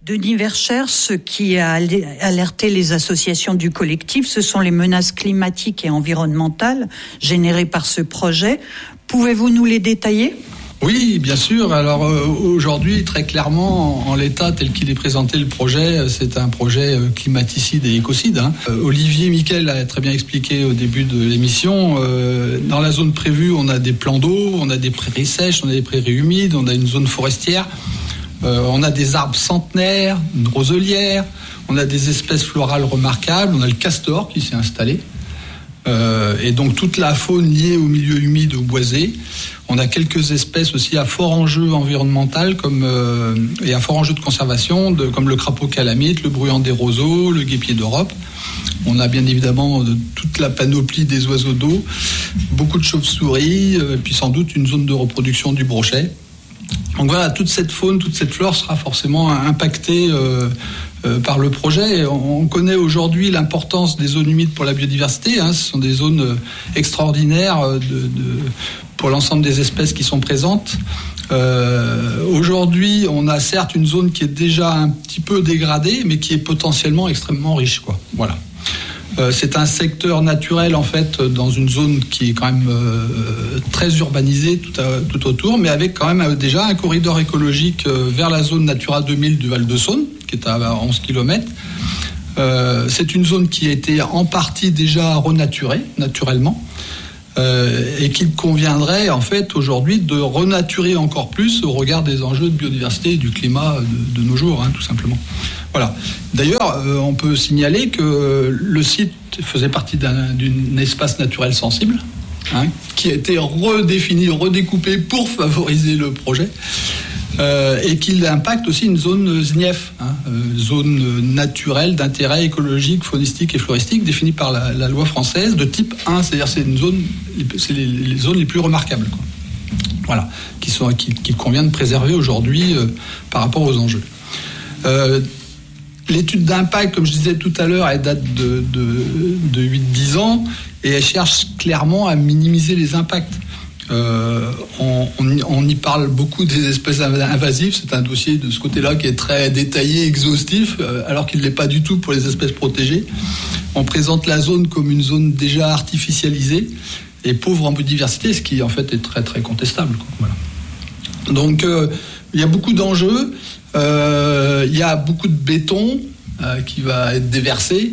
Denis Verschère, ce qui a alerté les associations du collectif, ce sont les menaces climatiques et environnementales générées par ce projet. Pouvez-vous nous les détailler ? Oui, bien sûr. Alors aujourd'hui, très clairement, en l'état tel qu'il est présenté le projet, c'est un projet climaticide et écocide. Olivier Miquel a très bien expliqué au début de l'émission. Dans la zone prévue, on a des plans d'eau, on a des prairies sèches, on a des prairies humides, on a une zone forestière, on a des arbres centenaires, une roselière, on a des espèces florales remarquables, on a le castor qui s'est installé. Et donc toute la faune liée au milieu humide, au boisé. On a quelques espèces aussi à fort enjeu environnemental et à fort enjeu de conservation, comme le crapaud calamite, le bruyant des roseaux, le guêpier d'Europe. On a bien évidemment toute la panoplie des oiseaux d'eau, beaucoup de chauves-souris, et puis sans doute une zone de reproduction du brochet. Donc voilà, toute cette faune, toute cette flore sera forcément impactée par le projet. On connaît aujourd'hui l'importance des zones humides pour la biodiversité. Ce sont des zones extraordinaires pour l'ensemble des espèces qui sont présentes. Aujourd'hui, on a certes une zone qui est déjà un petit peu dégradée, mais qui est potentiellement extrêmement riche, quoi. Voilà. C'est un secteur naturel en fait dans une zone qui est quand même très urbanisée tout autour, mais avec quand même déjà un corridor écologique vers la zone Natura 2000 du Val-de-Saône, qui est à 11 km. C'est une zone qui a été en partie déjà renaturée naturellement et qu'il conviendrait en fait aujourd'hui de renaturer encore plus au regard des enjeux de biodiversité et du climat de nos jours, tout simplement. Voilà. D'ailleurs, on peut signaler que le site faisait partie d'un espace naturel sensible, qui a été redéfini, redécoupé pour favoriser le projet, et qu'il impacte aussi une zone ZNIEF, zone naturelle d'intérêt écologique, faunistique et floristique, définie par la loi française de type 1, c'est-à-dire c'est les zones les plus remarquables, quoi. Voilà, qu'il convient de préserver aujourd'hui par rapport aux enjeux. L'étude d'impact, comme je disais tout à l'heure, elle date de 8-10 ans et elle cherche clairement à minimiser les impacts. On y parle beaucoup des espèces invasives. C'est un dossier de ce côté-là qui est très détaillé, exhaustif, alors qu'il ne l'est pas du tout pour les espèces protégées. On présente la zone comme une zone déjà artificialisée et pauvre en biodiversité, ce qui en fait est très très contestable, quoi. Voilà. Donc il y a beaucoup d'enjeux. Il y a beaucoup de béton qui va être déversé.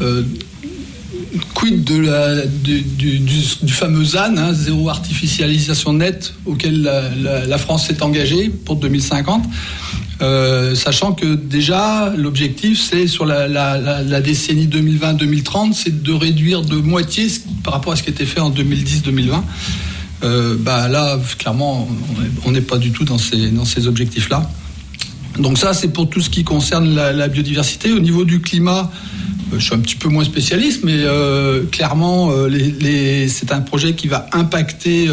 Quid du fameux ZAN, zéro artificialisation nette, auquel la France s'est engagée pour 2050, sachant que déjà l'objectif c'est sur la décennie 2020-2030, c'est de réduire de moitié par rapport à ce qui était fait en 2010-2020. Là, clairement, on n'est pas du tout dans ces objectifs-là. Donc ça, c'est pour tout ce qui concerne la biodiversité. Au niveau du climat, je suis un petit peu moins spécialiste, mais clairement, c'est un projet qui va impacter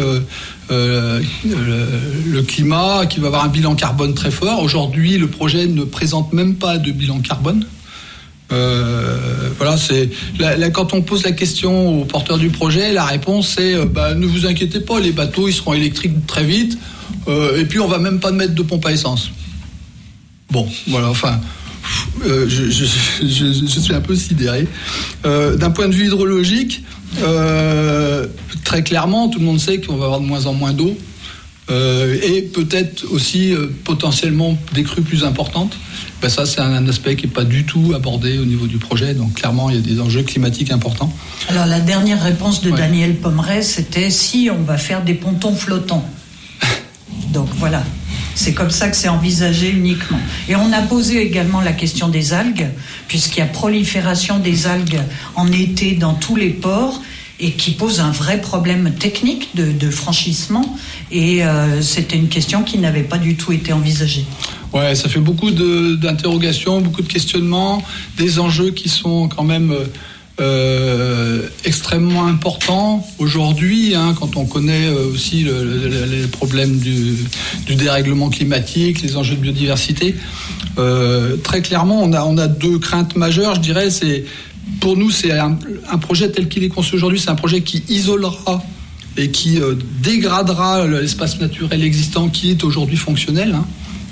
le climat, qui va avoir un bilan carbone très fort. Aujourd'hui, le projet ne présente même pas de bilan carbone. Voilà, quand on pose la question aux porteurs du projet, la réponse c'est ne vous inquiétez pas, les bateaux ils seront électriques très vite, et puis on va même pas mettre de pompe à essence. Bon, voilà, enfin, je suis un peu sidéré. D'un point de vue hydrologique, très clairement, tout le monde sait qu'on va avoir de moins en moins d'eau, et peut-être aussi potentiellement des crues plus importantes. Ça, c'est un aspect qui n'est pas du tout abordé au niveau du projet. Donc, clairement, il y a des enjeux climatiques importants. Alors, la dernière réponse de Daniel Pommeret, c'était si on va faire des pontons flottants. Donc, voilà. C'est comme ça que c'est envisagé uniquement. Et on a posé également la question des algues, puisqu'il y a prolifération des algues en été dans tous les ports et qui pose un vrai problème technique de franchissement. Et c'était une question qui n'avait pas du tout été envisagée. Ouais, ça fait beaucoup d'interrogations, beaucoup de questionnements, des enjeux qui sont quand même extrêmement importants aujourd'hui, quand on connaît aussi les problèmes du dérèglement climatique, les enjeux de biodiversité. Très clairement, on a deux craintes majeures, je dirais. Pour nous, c'est un projet tel qu'il est conçu aujourd'hui, c'est un projet qui isolera et qui dégradera l'espace naturel existant qui est aujourd'hui fonctionnel.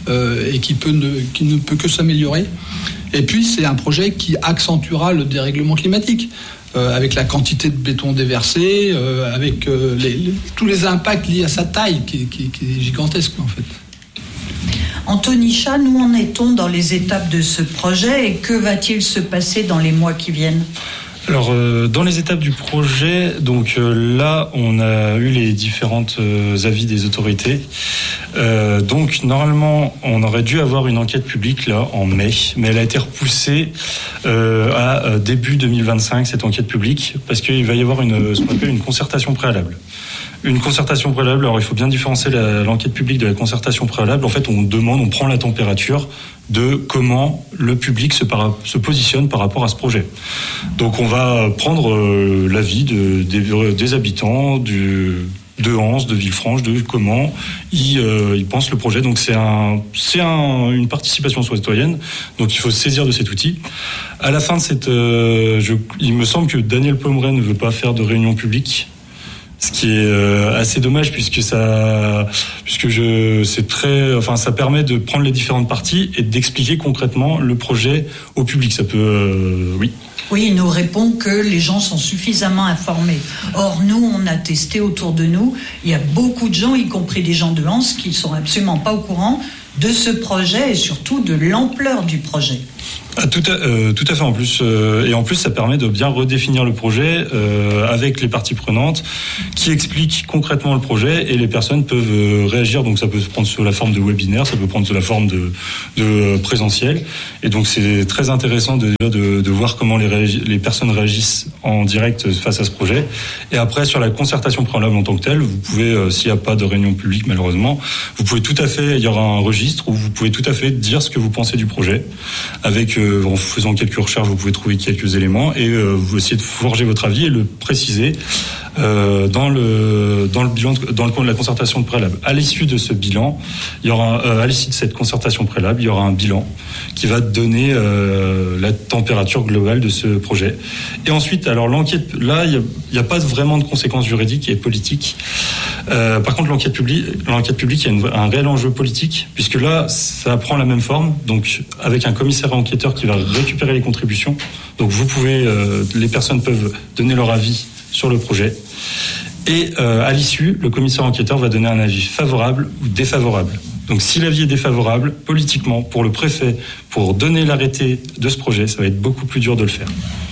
et qui ne peut que s'améliorer. Et puis c'est un projet qui accentuera le dérèglement climatique. Avec la quantité de béton déversé, avec tous les impacts liés à sa taille qui est gigantesque en fait. Anthony Chat, où en est-on dans les étapes de ce projet et que va-t-il se passer dans les mois qui viennent ? Alors, dans les étapes du projet, donc là, on a eu les différentes avis des autorités. Donc, normalement, on aurait dû avoir une enquête publique là en mai, mais elle a été repoussée à début 2025, cette enquête publique, parce qu'il va y avoir ce qu'on appelle une concertation préalable. Une concertation préalable, alors il faut bien différencier l'enquête publique de la concertation préalable. En fait, on prend la température de comment le public se positionne par rapport à ce projet. Donc on va prendre l'avis des habitants de Anse, de Villefranche, de comment ils pensent le projet. Donc c'est une participation citoyenne. Donc il faut se saisir de cet outil. À la fin de il me semble que Daniel Pommeret ne veut pas faire de réunion publique. Ce qui est assez dommage ça permet de prendre les différentes parties et d'expliquer concrètement le projet au public. Ça peut, oui. Oui, il nous répond que les gens sont suffisamment informés. Or, nous, on a testé autour de nous. Il y a beaucoup de gens, y compris des gens de Anse, qui sont absolument pas au courant de ce projet et surtout de l'ampleur du projet. Tout à fait en plus. Et en plus, ça permet de bien redéfinir le projet avec les parties prenantes qui expliquent concrètement le projet et les personnes peuvent réagir. Donc ça peut se prendre sous la forme de webinaire, ça peut prendre sous la forme de présentiel. Et donc c'est très intéressant de voir comment les personnes réagissent en direct face à ce projet. Et après, sur la concertation préalable en tant que telle, vous pouvez, s'il n'y a pas de réunion publique malheureusement, vous pouvez tout à fait, il y aura un registre où vous pouvez tout à fait dire ce que vous pensez du projet. Avec en faisant quelques recherches, vous pouvez trouver quelques éléments et vous essayez de forger votre avis et le préciser dans le bilan, dans le cadre de la concertation préalable. À l'issue de ce bilan, il y aura à l'issue de cette concertation préalable, il y aura un bilan qui va donner la température globale de ce projet. Et ensuite, alors l'enquête, là, il n'y a pas vraiment de conséquences juridiques et politiques. Par contre, l'enquête publique, il y a un réel enjeu politique, puisque là, ça prend la même forme, donc avec un commissaire enquêteur qui va récupérer les contributions. Donc les personnes peuvent donner leur avis sur le projet. Et à l'issue, le commissaire enquêteur va donner un avis favorable ou défavorable. Donc si l'avis est défavorable, politiquement, pour le préfet, pour donner l'arrêté de ce projet, ça va être beaucoup plus dur de le faire.